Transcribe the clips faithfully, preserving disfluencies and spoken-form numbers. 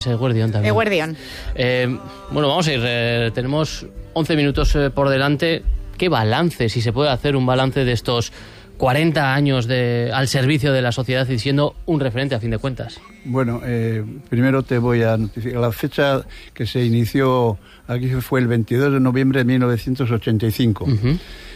Eguerdión también. Eguerdión. Eh, bueno, vamos a ir. Eh, tenemos once minutos eh, por delante. ¿Qué balance, si se puede hacer un balance de estos cuarenta años de, al servicio de la sociedad y siendo un referente a fin de cuentas? Bueno, eh, primero te voy a notificar. La fecha que se inició aquí fue el veintidós de noviembre de mil novecientos ochenta y cinco. Uh-huh.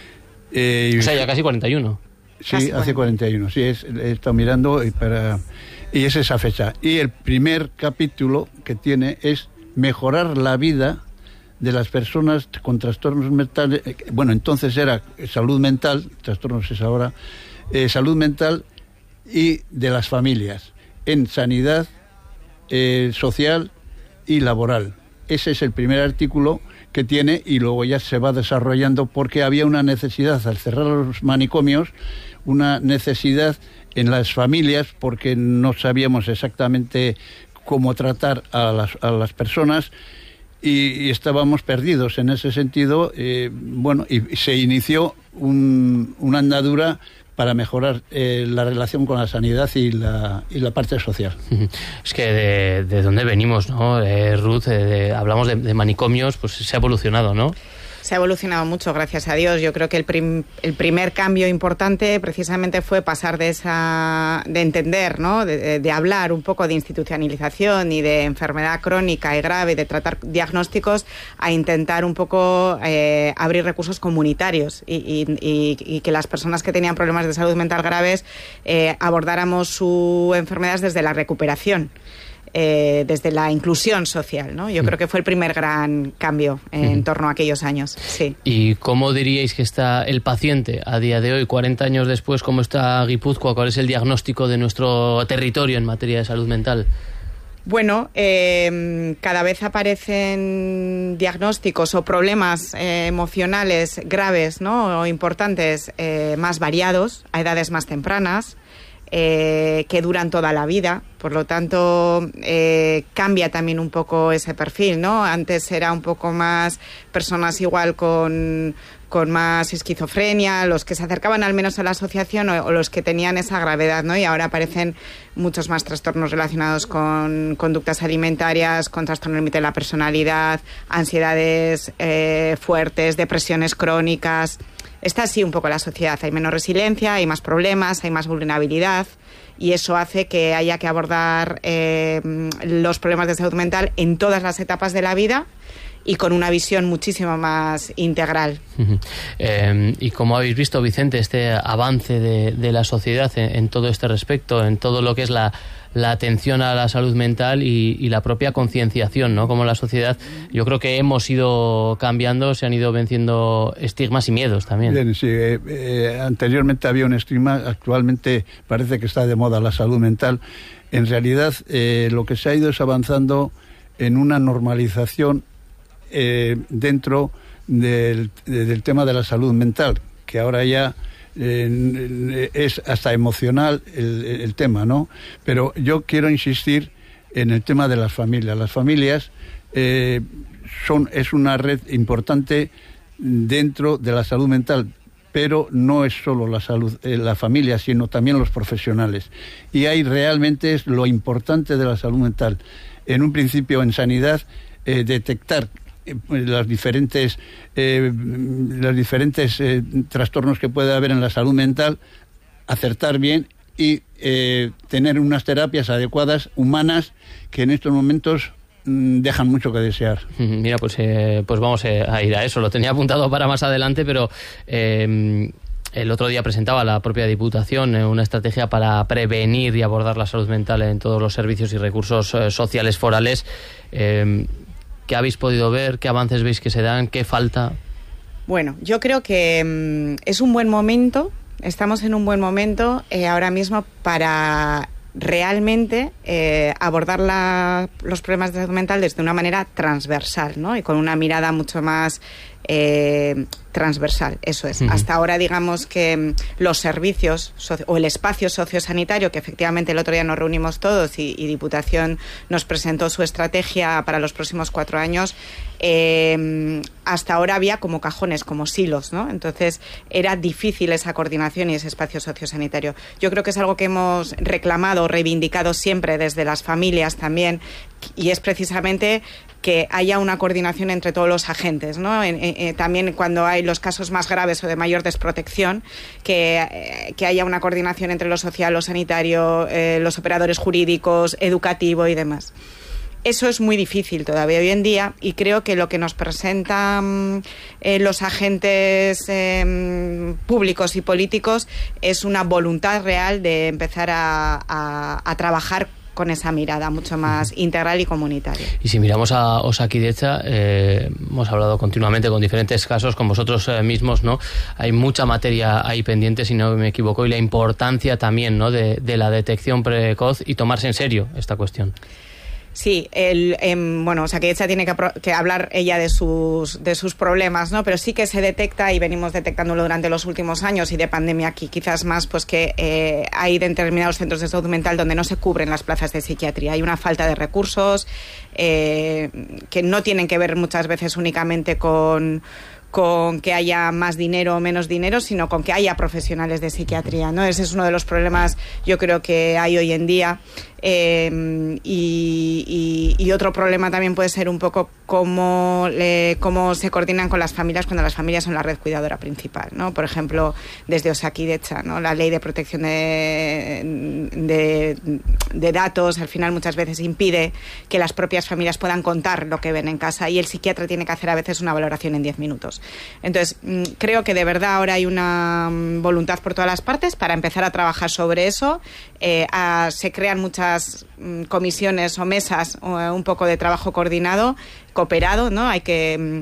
Eh, o sea, ya casi cuarenta y uno. Sí, casi hace cuarenta y uno. Sí, es, he estado mirando y para... Y es esa fecha. Y el primer capítulo que tiene es mejorar la vida de las personas con trastornos mentales. Bueno, entonces era salud mental, trastornos es ahora, eh, salud mental y de las familias, en sanidad eh, social y laboral. Ese es el primer artículo que tiene y luego ya se va desarrollando porque había una necesidad, al cerrar los manicomios, una necesidad en las familias porque no sabíamos exactamente cómo tratar a las, a las personas y, y estábamos perdidos en ese sentido. Eh, bueno, y, y se inició un, una andadura para mejorar eh, la relación con la sanidad y la, y la parte social. Es que de, de dónde venimos, ¿no? Eh, Ruth, eh, de, hablamos de, de manicomios, pues se ha evolucionado, ¿no? Se ha evolucionado mucho, gracias a Dios. Yo creo que el, prim, el primer cambio importante precisamente fue pasar de esa, de entender, ¿no? De, de hablar un poco de institucionalización y de enfermedad crónica y grave, de tratar diagnósticos, a intentar un poco eh, abrir recursos comunitarios y, y, y, y que las personas que tenían problemas de salud mental graves eh, abordáramos su enfermedad desde la recuperación. Eh, desde la inclusión social, ¿no? Yo mm. creo que fue el primer gran cambio en mm. torno a aquellos años, sí. ¿Y cómo diríais que está el paciente a día de hoy, cuarenta años después? ¿Cómo está Guipúzcoa? ¿Cuál es el diagnóstico de nuestro territorio en materia de salud mental? Bueno, eh, cada vez aparecen diagnósticos o problemas eh, emocionales graves, ¿no? O importantes, eh, más variados, a edades más tempranas, Eh, que duran toda la vida. Por lo tanto, eh, cambia también un poco ese perfil, ¿no? Antes era un poco más personas igual con, con más esquizofrenia, los que se acercaban al menos a la asociación o, o los que tenían esa gravedad, ¿no? Y ahora aparecen muchos más trastornos relacionados con conductas alimentarias, con trastorno límite de la personalidad, ansiedades eh, fuertes, depresiones crónicas. Está así un poco la sociedad, hay menos resiliencia, hay más problemas, hay más vulnerabilidad y eso hace que haya que abordar eh, los problemas de salud mental en todas las etapas de la vida y con una visión muchísimo más integral. Uh-huh. Eh, y como habéis visto, Vicente, este avance de, de la sociedad en, en todo este respecto, en todo lo que es la, la atención a la salud mental y, y la propia concienciación, ¿no? Como la sociedad, yo creo que hemos ido cambiando, se han ido venciendo estigmas y miedos también. Bien, sí, eh, eh, anteriormente había un estigma, actualmente parece que está de moda la salud mental. En realidad, eh, lo que se ha ido es avanzando en una normalización Eh, dentro del, del tema de la salud mental, que ahora ya eh, es hasta emocional el, el tema, ¿no? Pero yo quiero insistir en el tema de las familias. Las familias eh, son es una red importante dentro de la salud mental, pero no es solo la salud, eh, la familia, sino también los profesionales. Y ahí realmente es lo importante de la salud mental. En un principio, en sanidad, eh, detectar las diferentes eh, los diferentes eh, trastornos que puede haber en la salud mental, acertar bien y eh, tener unas terapias adecuadas, humanas, que en estos momentos mmm, dejan mucho que desear. Mira, pues eh, pues vamos a ir a eso. Lo tenía apuntado para más adelante, pero eh, el otro día presentaba la propia Diputación eh, una estrategia para prevenir y abordar la salud mental en todos los servicios y recursos eh, sociales forales. Eh, ¿Qué habéis podido ver? ¿Qué avances veis que se dan? ¿Qué falta? Bueno, yo creo que mmm, es un buen momento, estamos en un buen momento eh, ahora mismo para realmente eh, abordar la, los problemas de salud mental desde una manera transversal, ¿no? Y con una mirada mucho más eh, transversal, eso es. Uh-huh. Hasta ahora, digamos que los servicios socio- o el espacio sociosanitario, que efectivamente el otro día nos reunimos todos y, y Diputación nos presentó su estrategia para los próximos cuatro años, eh, hasta ahora había como cajones, como silos, ¿no? Entonces era difícil esa coordinación y ese espacio sociosanitario. Yo creo que es algo que hemos reclamado, reivindicado siempre desde las familias también, y es precisamente que haya una coordinación entre todos los agentes, ¿no? En, en, también cuando hay los casos más graves o de mayor desprotección, que, eh, que haya una coordinación entre lo social, lo sanitario, eh, los operadores jurídicos, educativo y demás. Eso es muy difícil todavía hoy en día y creo que lo que nos presentan eh, los agentes eh, públicos y políticos es una voluntad real de empezar a, a, a trabajar con esa mirada mucho más integral y comunitaria. Y si miramos a Osakidetza, eh, hemos hablado continuamente con diferentes casos, con vosotros eh, mismos, ¿no? Hay mucha materia ahí pendiente, si no me equivoco, y la importancia también, ¿no?, de, de la detección precoz y tomarse en serio esta cuestión. Sí, el, eh, bueno, Osakidetza tiene que, que hablar ella de sus de sus problemas, ¿no? Pero sí que se detecta, y venimos detectándolo durante los últimos años, y de pandemia aquí quizás más, pues que eh, hay determinados centros de salud mental donde no se cubren las plazas de psiquiatría. Hay una falta de recursos eh, que no tienen que ver muchas veces únicamente con... con que haya más dinero o menos dinero, sino con que haya profesionales de psiquiatría, ¿no? Ese es uno de los problemas, yo creo, que hay hoy en día. Eh, y, y, y otro problema también puede ser un poco cómo, eh, cómo se coordinan con las familias cuando las familias son la red cuidadora principal, ¿no? Por ejemplo, desde Osakidetza, ¿no? La ley de protección de, de, de datos al final muchas veces impide que las propias familias puedan contar lo que ven en casa, y el psiquiatra tiene que hacer a veces una valoración en diez minutos. Entonces, creo que de verdad ahora hay una voluntad por todas las partes para empezar a trabajar sobre eso. Eh, a, se crean muchas comisiones o mesas o un poco de trabajo coordinado, cooperado, ¿no? Hay que um,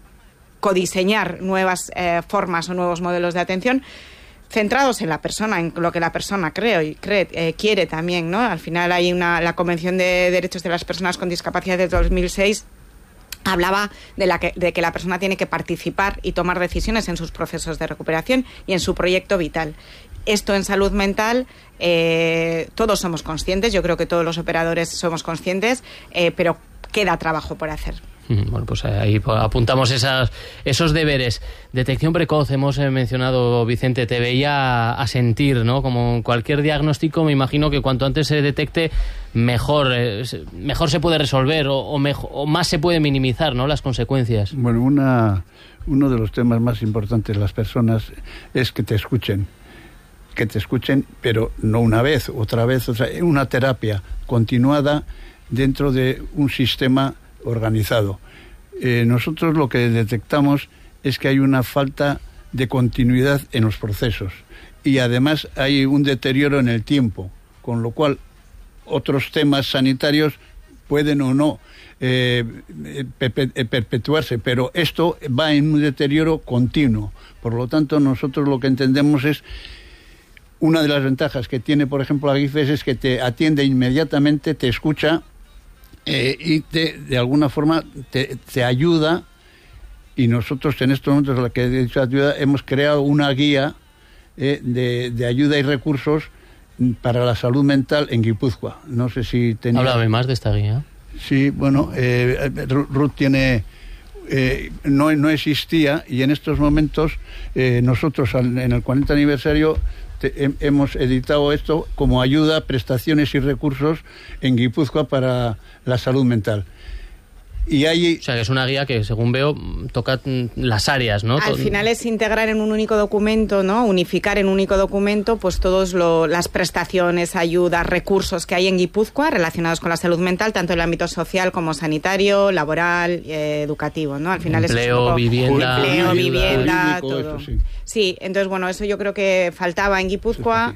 codiseñar nuevas eh, formas o nuevos modelos de atención centrados en la persona, en lo que la persona cree y cree, eh, quiere también, ¿no? Al final hay una la Convención de Derechos de las Personas con Discapacidad de dos mil seis hablaba de, la que, de que la persona tiene que participar y tomar decisiones en sus procesos de recuperación y en su proyecto vital. Esto en salud mental, eh, todos somos conscientes, yo creo que todos los operadores somos conscientes, eh, pero queda trabajo por hacer. Bueno, pues ahí apuntamos esas, esos deberes. Detección precoz, hemos mencionado, Vicente, te veía a sentir, ¿no? Como cualquier diagnóstico, me imagino que cuanto antes se detecte, mejor, eh, mejor se puede resolver o, o, mejor, o más se puede minimizar, ¿no?, las consecuencias. Bueno, una, uno de los temas más importantes de las personas es que te escuchen. que te escuchen, pero no una vez, otra vez, o sea, una terapia continuada dentro de un sistema organizado. Eh, nosotros lo que detectamos es que hay una falta de continuidad en los procesos y además hay un deterioro en el tiempo, con lo cual otros temas sanitarios pueden o no eh, perpetuarse, pero esto va en un deterioro continuo. Por lo tanto, nosotros lo que entendemos es una de las ventajas que tiene, por ejemplo, Agifes es que te atiende inmediatamente, te escucha eh, y te, de alguna forma te, te ayuda. Y nosotros en estos momentos, la que he dicho ayuda, hemos creado una guía eh, de, de ayuda y recursos para la salud mental en Guipúzcoa. No sé si tenía... Háblame más de esta guía. Sí, bueno, eh, Ruth tiene... Eh, no, no existía y en estos momentos eh, nosotros al, en el cuarenta aniversario te, he, hemos editado esto como ayuda, prestaciones y recursos en Guipúzcoa para la salud mental. Y hay... O sea, que es una guía que, según veo, toca las áreas, ¿no? Al final es integrar en un único documento, ¿no? Unificar en un único documento, pues todas las prestaciones, ayudas, recursos que hay en Guipúzcoa relacionados con la salud mental, tanto en el ámbito social como sanitario, laboral, eh, educativo, ¿no? Al final empleo, es un poco, vivienda, empleo, ayuda, vivienda, jurídico, todo. eso, sí. Sí, entonces, bueno, eso yo creo que faltaba en Guipúzcoa.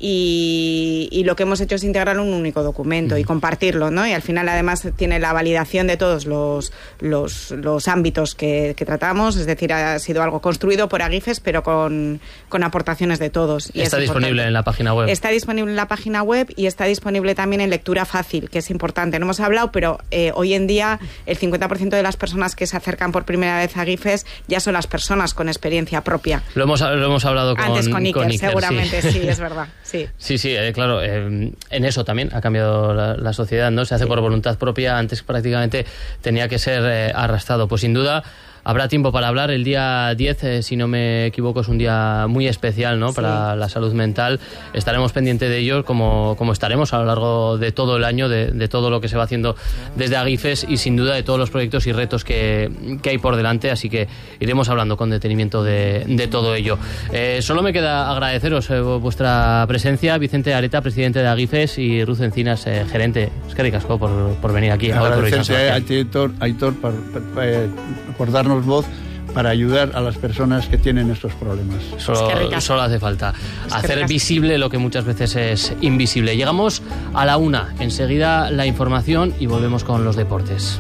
Y, y lo que hemos hecho es integrarlo en un único documento mm. y compartirlo, ¿no? Y al final además tiene la validación de todos los, los, los ámbitos que, que tratamos, es decir, ha sido algo construido por Agifes, pero con, con aportaciones de todos. Y está disponible en la página web. Está disponible en la página web y está disponible también en lectura fácil, que es importante. No hemos hablado, pero eh, hoy en día el cincuenta por ciento de las personas que se acercan por primera vez a Agifes ya son las personas con experiencia propia. Lo hemos, lo hemos hablado con Antes con Iker, con Iker seguramente, sí, sí es verdad. Sí, sí, sí eh, claro, eh, en eso también ha cambiado la, la sociedad, ¿no? Se hace sí. por voluntad propia, antes prácticamente tenía que ser eh, arrastrado. Pues sin duda habrá tiempo para hablar. El día diez, eh, si no me equivoco, es un día muy especial, ¿no? Sí. Para la salud mental. Estaremos pendientes de ello, como, como estaremos a lo largo de todo el año, de, de todo lo que se va haciendo desde Agifes y sin duda de todos los proyectos y retos que, que hay por delante, así que iremos hablando con detenimiento de, de todo ello. Eh, solo me queda agradeceros eh, vuestra presencia, Vicente Areta, presidente de Agifes, y Ruth Encinas, eh, gerente. Es que ricasco por, por venir aquí. Agradecerse a Aitor, Aitor por, por, por darnos voz para ayudar a las personas que tienen estos problemas. Solo, solo hace falta hacer visible lo que muchas veces es invisible. Llegamos a la una, enseguida la información y volvemos con los deportes.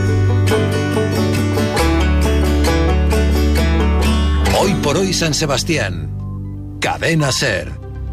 Hoy por hoy San Sebastián. Cadena SER.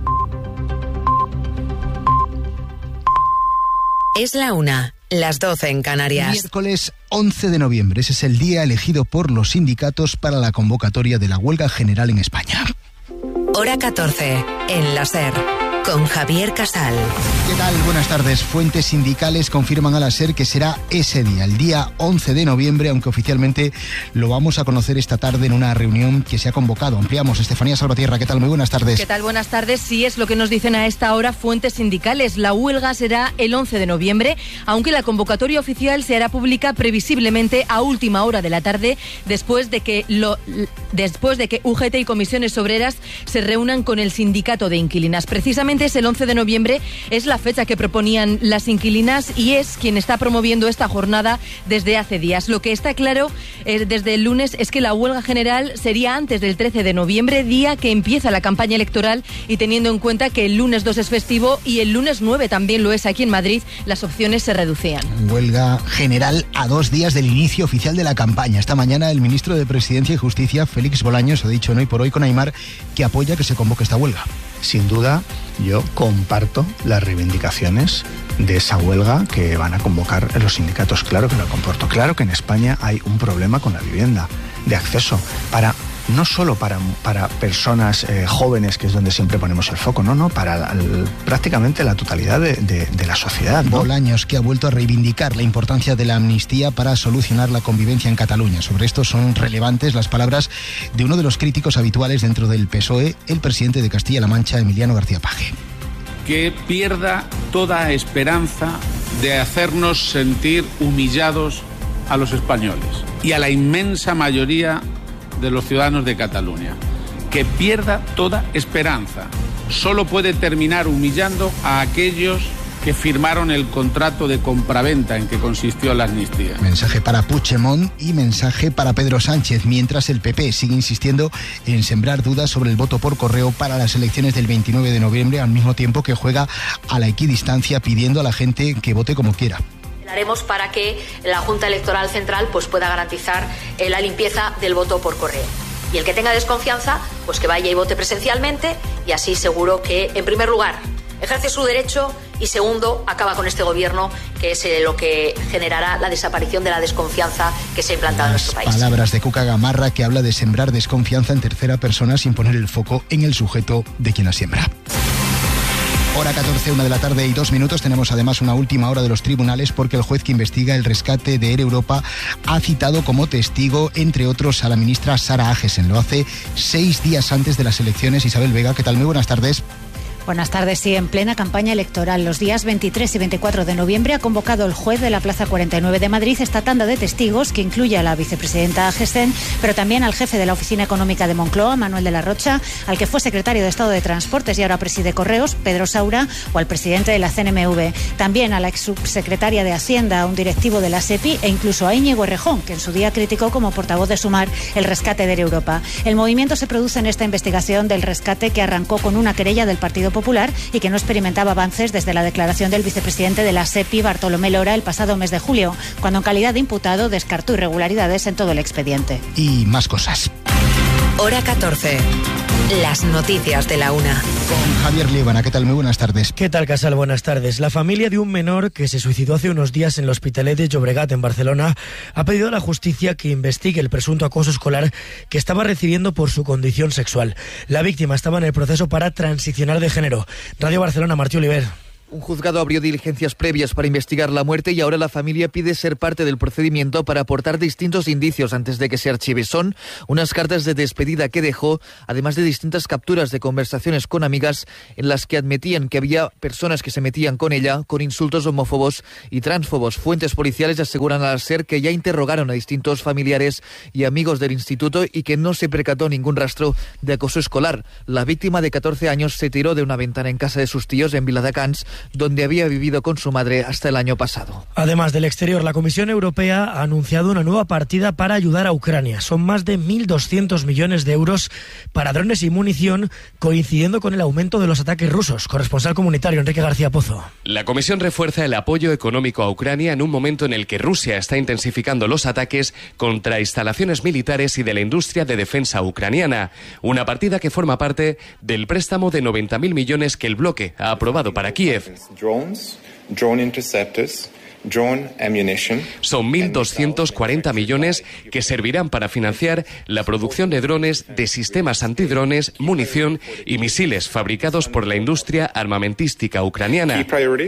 Es la una. Las doce en Canarias. Miércoles once de noviembre. Ese es el día elegido por los sindicatos para la convocatoria de la huelga general en España. Hora catorce, en la SER, con Javier Casal. ¿Qué tal? Buenas tardes. Fuentes sindicales confirman a la SER que será ese día, el día once de noviembre, aunque oficialmente lo vamos a conocer esta tarde en una reunión que se ha convocado. Ampliamos. Estefanía Salvatierra, ¿qué tal? Muy buenas tardes. ¿Qué tal? Buenas tardes. Sí, es lo que nos dicen a esta hora fuentes sindicales. La huelga será el once de noviembre, aunque la convocatoria oficial se hará pública previsiblemente a última hora de la tarde, después de que, lo, después de que U G T y comisiones obreras se reúnan con el sindicato de inquilinas. Precisamente es el once de noviembre, es la fecha que proponían las inquilinas y es quien está promoviendo esta jornada desde hace días. Lo que está claro eh, desde el lunes es que la huelga general sería antes del trece de noviembre, día que empieza la campaña electoral, y teniendo en cuenta que el lunes dos es festivo y el lunes nueve también lo es aquí en Madrid, las opciones se reducían. Huelga general a dos días del inicio oficial de la campaña. Esta mañana el ministro de Presidencia y Justicia, Félix Bolaños, ha dicho en Hoy por Hoy con Aimar que apoya que se convoque esta huelga. Sin duda, yo comparto las reivindicaciones de esa huelga que van a convocar los sindicatos. Claro que lo comporto. Claro que en España hay un problema con la vivienda, de acceso, para no solo para, para personas eh, jóvenes, que es donde siempre ponemos el foco, no, no, para la, el, prácticamente la totalidad de, de, de la sociedad, ¿no? Bolaños, que ha vuelto a reivindicar la importancia de la amnistía para solucionar la convivencia en Cataluña. Sobre esto son relevantes las palabras de uno de los críticos habituales dentro del P S O E, el presidente de Castilla-La Mancha, Emiliano García Paje. Que pierda toda esperanza de hacernos sentir humillados a los españoles y a la inmensa mayoría de los ciudadanos de Cataluña. Que pierda toda esperanza. Solo puede terminar humillando a aquellos que firmaron el contrato de compraventa en que consistió la amnistía. Mensaje para Puigdemont y mensaje para Pedro Sánchez, mientras el P P sigue insistiendo en sembrar dudas sobre el voto por correo para las elecciones del veintinueve de noviembre, al mismo tiempo que juega a la equidistancia pidiendo a la gente que vote como quiera. Haremos para que la Junta Electoral Central pues pueda garantizar eh, la limpieza del voto por correo. Y el que tenga desconfianza, pues que vaya y vote presencialmente, y así seguro que, en primer lugar, ejerce su derecho y, segundo, acaba con este gobierno, que es eh, lo que generará la desaparición de la desconfianza que se ha implantado Las en nuestro país. Palabras de Cuca Gamarra, que habla de sembrar desconfianza en tercera persona sin poner el foco en el sujeto de quien la siembra. Hora catorce, una de la tarde y dos minutos. Tenemos además una última hora de los tribunales, porque el juez que investiga el rescate de Air Europa ha citado como testigo, entre otros, a la ministra Sara Agesen. Lo hace seis días antes de las elecciones. Isabel Vega, ¿qué tal? Muy buenas tardes. Buenas tardes. Sí, en plena campaña electoral, los días veintitrés y veinticuatro de noviembre, ha convocado el juez de la Plaza cuarenta y nueve de Madrid esta tanda de testigos, que incluye a la vicepresidenta Agesen, pero también al jefe de la Oficina Económica de Moncloa, Manuel de la Rocha, al que fue secretario de Estado de Transportes y ahora preside Correos, Pedro Saura, o al presidente de la C N M V. También a la ex subsecretaria de Hacienda, a un directivo de la SEPI, e incluso a Íñigo Errejón, que en su día criticó como portavoz de Sumar el rescate de Air Europa. El movimiento se produce en esta investigación del rescate, que arrancó con una querella del Partido Popular y que no experimentaba avances desde la declaración del vicepresidente de la SEPI, Bartolomé Lora, el pasado mes de julio, cuando en calidad de imputado descartó irregularidades en todo el expediente. Y más cosas. Hora catorce. Las noticias de la una. Con Javier Líbana, ¿qué tal? Muy buenas tardes. ¿Qué tal, Casal? Buenas tardes. La familia de un menor que se suicidó hace unos días en el Hospitalet de Llobregat, en Barcelona, ha pedido a la justicia que investigue el presunto acoso escolar que estaba recibiendo por su condición sexual. La víctima estaba en el proceso para transicionar de género. Radio Barcelona, Martí Oliver. Un juzgado abrió diligencias previas para investigar la muerte y ahora la familia pide ser parte del procedimiento para aportar distintos indicios antes de que se archive. Son unas cartas de despedida que dejó, además de distintas capturas de conversaciones con amigas en las que admitían que había personas que se metían con ella con insultos homófobos y transfobos. Fuentes policiales aseguran al SER que ya interrogaron a distintos familiares y amigos del instituto y que no se percató ningún rastro de acoso escolar. La víctima de catorce años se tiró de una ventana en casa de sus tíos en Viladecans, donde había vivido con su madre hasta el año pasado. Además del exterior, la Comisión Europea ha anunciado una nueva partida para ayudar a Ucrania. Son más de mil doscientos millones de euros para drones y munición, coincidiendo con el aumento de los ataques rusos. Corresponsal comunitario Enrique García Pozo. La Comisión refuerza el apoyo económico a Ucrania en un momento en el que Rusia está intensificando los ataques contra instalaciones militares y de la industria de defensa ucraniana. Una partida que forma parte del préstamo de noventa mil millones que el bloque ha aprobado para Kiev. Drones, drone interceptors, drone ammunition. Son mil doscientos cuarenta millones que servirán para financiar la producción de drones, de sistemas antidrones, munición y misiles fabricados por la industria armamentística ucraniana.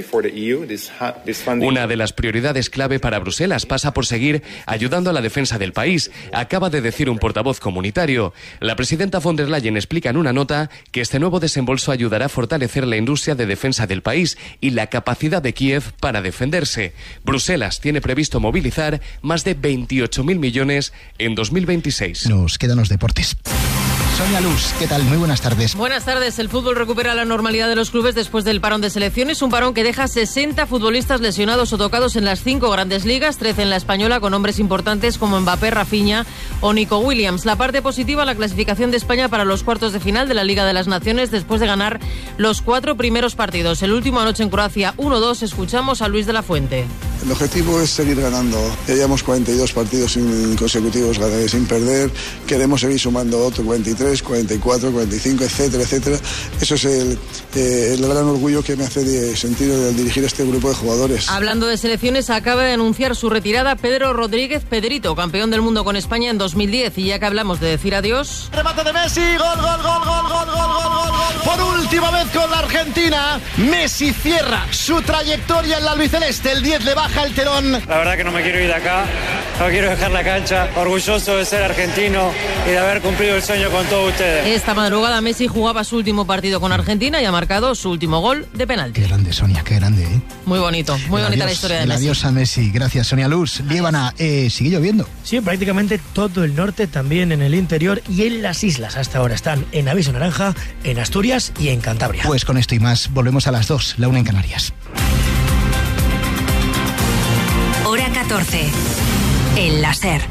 Una de las prioridades clave para Bruselas pasa por seguir ayudando a la defensa del país, acaba de decir un portavoz comunitario. La presidenta von der Leyen explica en una nota que este nuevo desembolso ayudará a fortalecer la industria de defensa del país y la capacidad de Kiev para defenderse. Bruselas tiene previsto movilizar más de veintiocho mil millones en dos mil veintiséis. Nos quedan los deportes. Sonia Luz, ¿qué tal? Muy buenas tardes. Buenas tardes. El fútbol recupera la normalidad de los clubes después del parón de selecciones, un parón que deja sesenta futbolistas lesionados o tocados en las cinco grandes ligas, trece en la española, con nombres importantes como Mbappé, Rafinha o Nico Williams. La parte positiva, la clasificación de España para los cuartos de final de la Liga de las Naciones después de ganar los cuatro primeros partidos. El último anoche en Croacia, uno dos. Escuchamos a Luis de la Fuente. El objetivo es seguir ganando. Ya llevamos cuarenta y dos partidos consecutivos sin perder. Queremos seguir sumando otro cuarenta y tres, cuarenta y cuatro, cuarenta y cinco, etcétera, etcétera. Eso es el, eh, el gran orgullo que me hace de sentir de dirigir este grupo de jugadores. Hablando de selecciones, acaba de anunciar su retirada Pedro Rodríguez Pedrito, campeón del mundo con España en dos mil diez. Y ya que hablamos de decir adiós... Remate de Messi, gol, gol, gol, gol, gol, gol, gol, gol, gol. Por última vez con la Argentina, Messi cierra su trayectoria en la albiceleste. El diez le baja el telón. La verdad que no me quiero ir de acá, no quiero dejar la cancha. Orgulloso de ser argentino y de haber cumplido el sueño con todos ustedes. Esta madrugada Messi jugaba su último partido con Argentina y ha marcado su último gol de penalti. Qué grande, Sonia, qué grande, ¿eh? Muy bonito, muy el bonita adiós, la historia de el Messi. Adiós a Messi. Gracias, Sonia Luz. Líbana, eh, ¿sigue lloviendo? Sí, prácticamente todo el norte, también en el interior y en las islas. Hasta ahora están en aviso naranja, en Asturias y en Cantabria. Pues con esto y más, volvemos a las dos, la una en Canarias. Hora catorce. En la SER.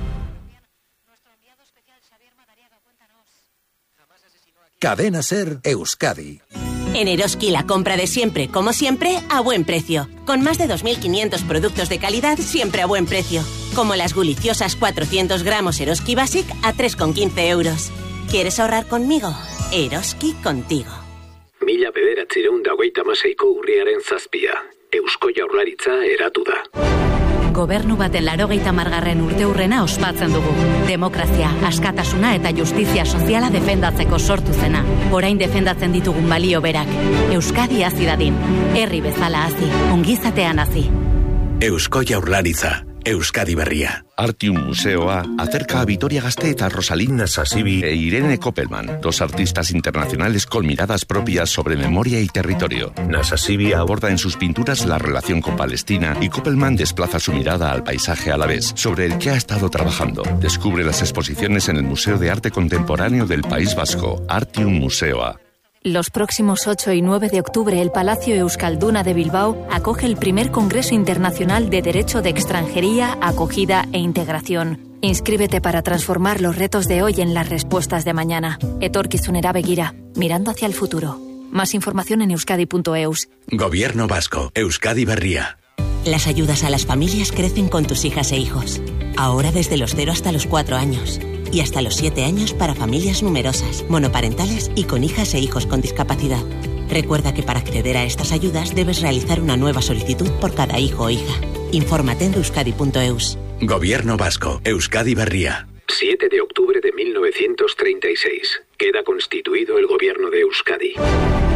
Cadena SER Euskadi. En Eroski la compra de siempre, como siempre, a buen precio. Con más de dos mil quinientos productos de calidad siempre a buen precio. Como las guliciosas cuatrocientos gramos Eroski Basic a tres con quince euros. ¿Quieres ahorrar conmigo? Eroski contigo. Mila bederatziehun eta hogeita hamaseiko urriaren zazpia. Eusko Jaurlaritza eratu da. Gobernu baten laurogeita hamargarren urteurrena ospatzen dugu. Demokrazia, askatasuna eta justizia soziala defendatzeko sortu zena. Orain defendatzen ditugun balio berak. Euskadi hazi dadin. Herri bezala hazi, ongizatean hazi. Eusko Jaurlaritza, Euskadi berria. Artium Museoa acerca a Vitoria Gasteiz, a Rosalina Sassivi e Irene Koppelman, dos artistas internacionales con miradas propias sobre memoria y territorio. Nasassivi aborda en sus pinturas la relación con Palestina y Koppelman desplaza su mirada al paisaje alavés, sobre el que ha estado trabajando. Descubre las exposiciones en el Museo de Arte Contemporáneo del País Vasco, Artium Museoa. Los próximos ocho y nueve de octubre, el Palacio Euskalduna de Bilbao acoge el primer Congreso Internacional de Derecho de Extranjería, Acogida e Integración. Inscríbete para transformar los retos de hoy en las respuestas de mañana. Etorkizunera begira, mirando hacia el futuro. Más información en euskadi punto eus. Gobierno Vasco, Euskadi berria. Las ayudas a las familias crecen con tus hijas e hijos. Ahora desde los cero hasta los cuatro años. Y hasta los siete años para familias numerosas, monoparentales y con hijas e hijos con discapacidad. Recuerda que para acceder a estas ayudas debes realizar una nueva solicitud por cada hijo o hija. Infórmate en euskadi punto eus. Gobierno Vasco, Euskadi berria. siete de octubre de mil novecientos treinta y seis. Queda constituido el gobierno de Euskadi.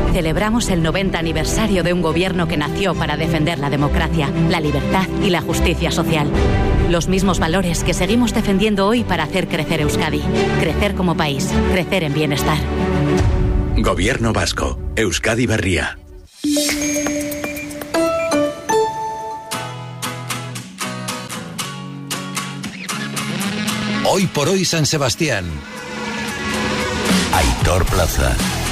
Celebramos el noventa aniversario de un gobierno que nació para defender la democracia, la libertad y la justicia social. Los mismos valores que seguimos defendiendo hoy para hacer crecer Euskadi. Crecer como país, crecer en bienestar. Gobierno vasco, Euskadi Berria. Hoy por hoy San Sebastián. Aitor Plaza.